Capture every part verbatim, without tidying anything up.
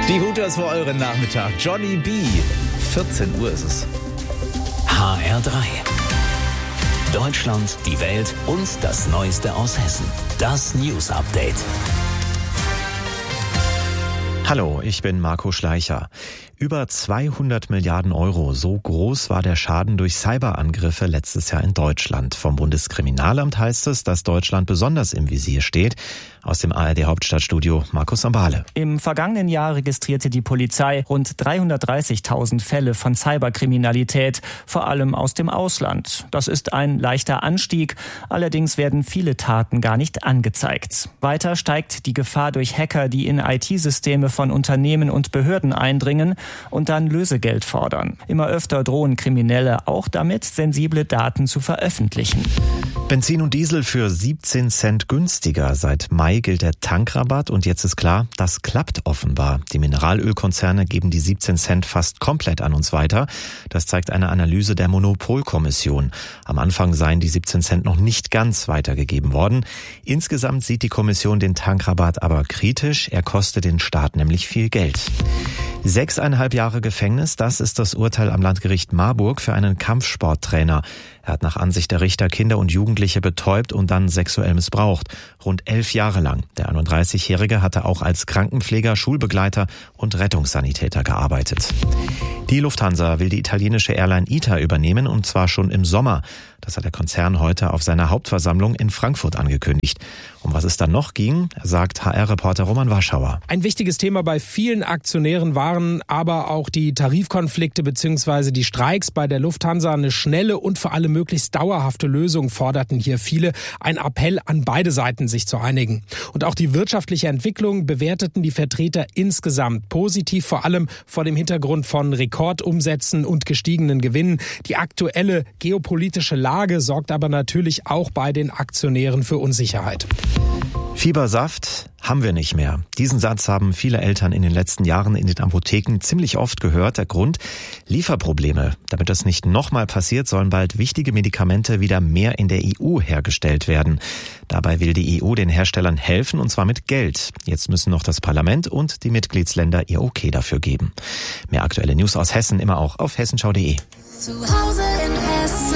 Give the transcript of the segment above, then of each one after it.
Die Hooters für euren Nachmittag. Johnny B. vierzehn Uhr ist es. H R drei. Deutschland, die Welt und das Neueste aus Hessen. Das News Update. Hallo, ich bin Marco Schleicher. Über zweihundert Milliarden Euro, so groß war der Schaden durch Cyberangriffe letztes Jahr in Deutschland. Vom Bundeskriminalamt heißt es, dass Deutschland besonders im Visier steht. Aus dem A R D-Hauptstadtstudio Markus Ambale. Im vergangenen Jahr registrierte die Polizei rund dreihundertdreißigtausend Fälle von Cyberkriminalität, vor allem aus dem Ausland. Das ist ein leichter Anstieg, allerdings werden viele Taten gar nicht angezeigt. Weiter steigt die Gefahr durch Hacker, die in I T-Systeme von Unternehmen und Behörden eindringen und dann Lösegeld fordern. Immer öfter drohen Kriminelle auch damit, sensible Daten zu veröffentlichen. Benzin und Diesel für siebzehn Cent günstiger. Seit Mai gilt der Tankrabatt und jetzt ist klar, das klappt offenbar. Die Mineralölkonzerne geben die siebzehn Cent fast komplett an uns weiter. Das zeigt eine Analyse der Monopolkommission. Am Anfang seien die siebzehn Cent noch nicht ganz weitergegeben worden. Insgesamt sieht die Kommission den Tankrabatt aber kritisch. Er kostet den Staat nämlich viel Geld. Sechseinhalb Jahre Gefängnis, das ist das Urteil am Landgericht Marburg für einen Kampfsporttrainer. Er hat nach Ansicht der Richter Kinder und Jugendliche betäubt und dann sexuell missbraucht. Rund elf Jahre lang. Der einunddreißigjährige hatte auch als Krankenpfleger, Schulbegleiter und Rettungssanitäter gearbeitet. Die Lufthansa will die italienische Airline I T A übernehmen und zwar schon im Sommer. Das hat der Konzern heute auf seiner Hauptversammlung in Frankfurt angekündigt. Um was es dann noch ging, sagt H R-Reporter Roman Warschauer. Ein wichtiges Thema bei vielen Aktionären waren aber auch die Tarifkonflikte bzw. die Streiks bei der Lufthansa. Eine schnelle und vor allem möglichst dauerhafte Lösung forderten hier viele. Ein Appell an beide Seiten, sich zu einigen. Und auch die wirtschaftliche Entwicklung bewerteten die Vertreter insgesamt positiv, vor allem vor dem Hintergrund von Rekordumsätzen und gestiegenen Gewinnen. Die aktuelle geopolitische Lage sorgt aber natürlich auch bei den Aktionären für Unsicherheit. Fiebersaft haben wir nicht mehr. Diesen Satz haben viele Eltern in den letzten Jahren in den Apotheken ziemlich oft gehört. Der Grund? Lieferprobleme. Damit das nicht nochmal passiert, sollen bald wichtige Medikamente wieder mehr in der E U hergestellt werden. Dabei will die E U den Herstellern helfen, und zwar mit Geld. Jetzt müssen noch das Parlament und die Mitgliedsländer ihr Okay dafür geben. Mehr aktuelle News aus Hessen immer auch auf hessenschau punkt de. Zu Hause in Hessen.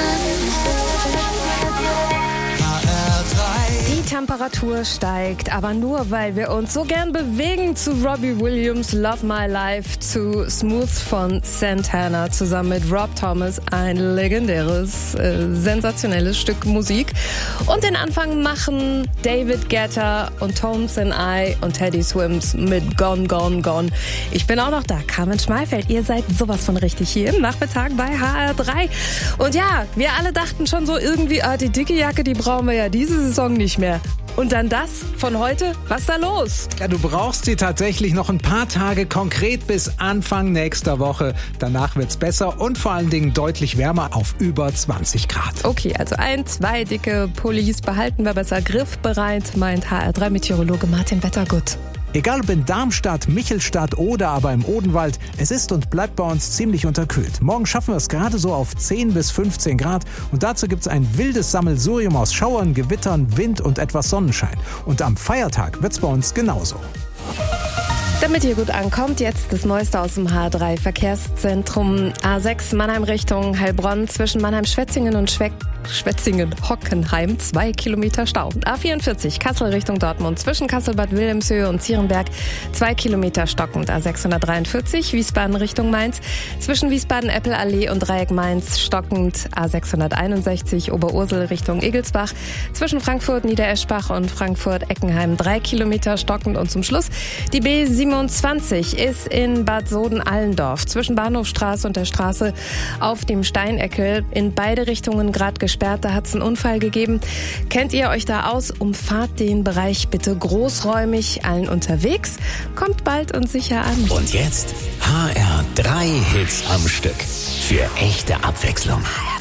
Die Temperatur steigt, aber nur, weil wir uns so gern bewegen, zu Robbie Williams Love My Life, zu Smooth von Santana zusammen mit Rob Thomas. Ein legendäres, äh, sensationelles Stück Musik. Und den Anfang machen David Guetta und Tones and I und Teddy Swims mit Gone, Gone, Gone. Ich bin auch noch da, Carmen Schmalfeld. Ihr seid sowas von richtig hier im Nachmittag bei H R drei. Und ja, wir alle dachten schon so irgendwie, ah, die dicke Jacke, die brauchen wir ja diese Saison nicht mehr. Und dann das von heute? Was ist da los? Ja, du brauchst sie tatsächlich noch ein paar Tage, konkret bis Anfang nächster Woche. Danach wird's besser und vor allen Dingen deutlich wärmer auf über zwanzig Grad. Okay, also ein, zwei dicke Pullis behalten wir besser griffbereit, meint H R drei Meteorologe Martin Wettergut. Egal ob in Darmstadt, Michelstadt oder aber im Odenwald, es ist und bleibt bei uns ziemlich unterkühlt. Morgen schaffen wir es gerade so auf zehn bis fünfzehn Grad und dazu gibt es ein wildes Sammelsurium aus Schauern, Gewittern, Wind und etwas Sonnenschein. Und am Feiertag wird es bei uns genauso. Damit ihr gut ankommt, jetzt das Neueste aus dem H drei Verkehrszentrum. A sechs Mannheim Richtung Heilbronn zwischen Mannheim-Schwetzingen und Schweck Schwetzingen-Hockenheim, zwei Kilometer Stau. A vierundvierzig Kassel Richtung Dortmund zwischen Kassel-Bad Wilhelmshöhe und Zierenberg, zwei Kilometer stockend. A sechshundertdreiundvierzig Wiesbaden Richtung Mainz zwischen Wiesbaden-Eppel-Allee und Dreieck Mainz stockend. A sechshunderteinundsechzig Oberursel Richtung Egelsbach zwischen Frankfurt-Niedereschbach und Frankfurt-Eckenheim, drei Kilometer stockend. Und zum Schluss die B siebenundzwanzig ist in Bad Soden-Allendorf zwischen Bahnhofstraße und der Straße auf dem Steineckel in beide Richtungen gerade gesperrt. Da hat es einen Unfall gegeben. Kennt ihr euch da aus? Umfahrt den Bereich bitte großräumig. Allen unterwegs. Kommt bald und sicher an. Und jetzt H R drei Hits am Stück. Für echte Abwechslung.